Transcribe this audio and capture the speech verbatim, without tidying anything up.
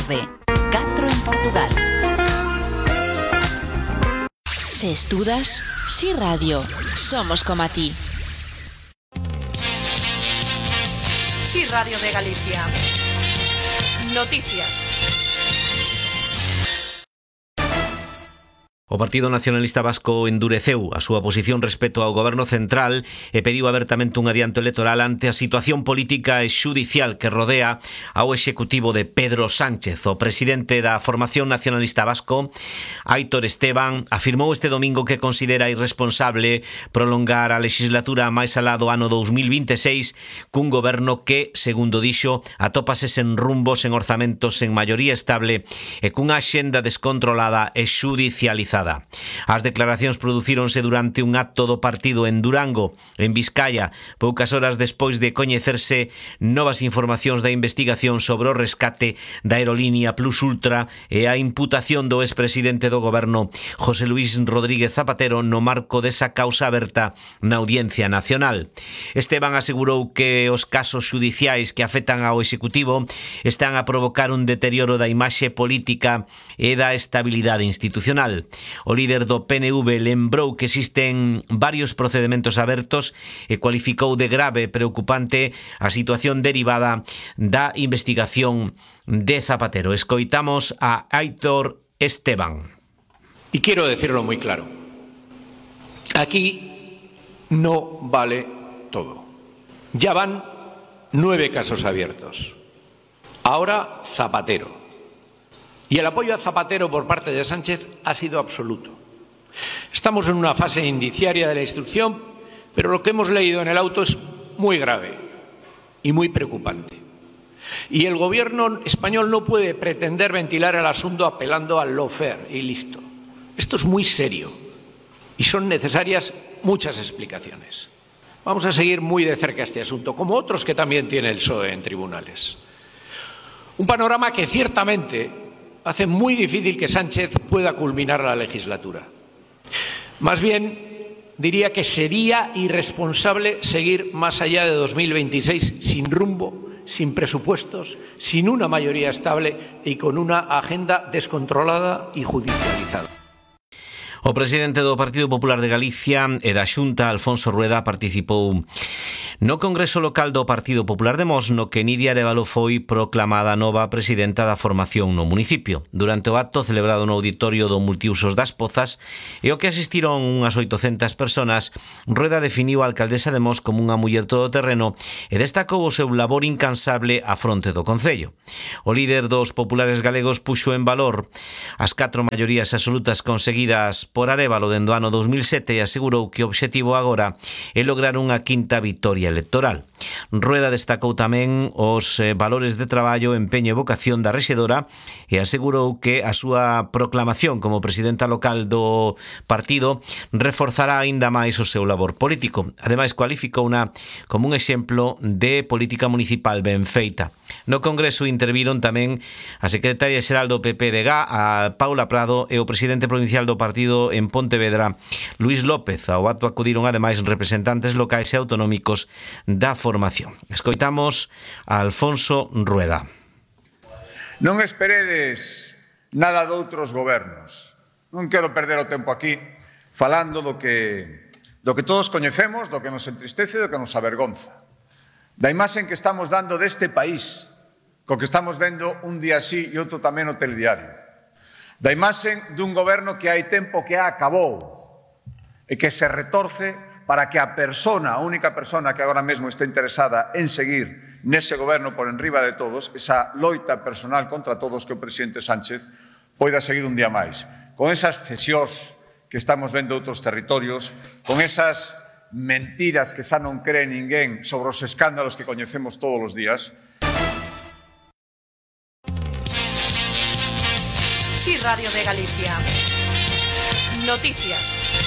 tarde. catro en Portugal. Se estudas, si radio, somos como a ti. Si Radio de Galicia. Noticias. O Partido Nacionalista Vasco endureceu a súa posición respecto ao Goberno Central e pediu abertamente un adianto electoral ante a situación política e xudicial que rodea ao executivo de Pedro Sánchez. O presidente da Formación Nacionalista Vasco, Aitor Esteban, afirmou este domingo que considera irresponsable prolongar a legislatura máis alá do ano dous mil vinte e seis cun goberno que, segundo dixo, atópase sen rumbos, en orzamentos, en maioría estable e cunha axenda descontrolada e xudicializada. As declaracións producíronse durante un acto do partido en Durango, en Vizcaya, poucas horas despois de coñecerse novas informacións da investigación sobre o rescate da aerolínea Plus Ultra e a imputación do expresidente do goberno José Luís Rodríguez Zapatero no marco desa causa aberta na Audiencia Nacional. Esteban asegurou que os casos xudiciais que afectan ao Executivo están a provocar un deterioro da imaxe política e da estabilidade institucional. O líder do P N V lembrou que existen varios procedementos abertos e cualificou de grave e preocupante a situación derivada da investigación de Zapatero. Escoitamos a Aitor Esteban. Y quiero decirlo muy claro. Aquí no vale todo. Ya van nueve casos abiertos. Ahora Zapatero. Y el apoyo a Zapatero por parte de Sánchez ha sido absoluto. Estamos en una fase indiciaria de la instrucción, pero lo que hemos leído en el auto es muy grave y muy preocupante. Y el gobierno español no puede pretender ventilar el asunto apelando al lawfare y listo. Esto es muy serio y son necesarias muchas explicaciones. Vamos a seguir muy de cerca este asunto, como otros que también tiene el P S O E en tribunales. Un panorama que ciertamente hace muy difícil que Sánchez pueda culminar la legislatura. Más bien, diría que sería irresponsable seguir más allá de dos mil veintiséis sin rumbo, sin presupuestos, sin una mayoría estable y con una agenda descontrolada y judicializada. O presidente do Partido Popular de Galicia e da Xunta, Alfonso Rueda, participou no Congreso Local do Partido Popular de Mos, no que Nidia Arévalo foi proclamada nova presidenta da formación no municipio. Durante o acto celebrado no auditorio do Multiusos das Pozas e o que asistiron unhas oitocentas personas, Rueda definiu a alcaldesa de Mos como unha muller todoterreno e destacou o seu labor incansable á fronte do concello. O líder dos populares galegos puxo en valor as catro maiorías absolutas conseguidas por Arévalo dende o ano dous mil sete e asegurou que o obxectivo agora é lograr unha quinta vitoria electoral. Rueda destacou tamén os eh, valores de traballo, empeño e vocación da rexedora e asegurou que a súa proclamación como presidenta local do partido reforzará aínda máis o seu labor político. Ademais, cualificouna como un exemplo de política municipal ben feita. No Congreso interviron tamén a secretaria xeral do P P de G A, a Paula Prado, e o presidente provincial do partido en Pontevedra, Luís López. Ao acto acudiron ademais representantes locais e autonómicos da formación. Escoitamos a Alfonso Rueda. Non esperedes nada de outros gobernos. Non quero perder o tempo aquí falando do que, do que todos coñecemos, do que nos entristece e do que nos avergonza. Da imaxe que estamos dando deste país, co que estamos vendo un día así e outro tamén no telediario. Da imaxe dun goberno que hai tempo que acabou e que se retorce para que a persona, a única persona que agora mesmo está interesada en seguir nese goberno por enriba de todos, esa loita personal contra todos que o presidente Sánchez poida seguir un día máis. Con esas cesións que estamos vendo outros territorios, con esas mentiras que xa non cree ninguén sobre os escándalos que coñecemos todos os días. Si Radio de Galicia. Noticias.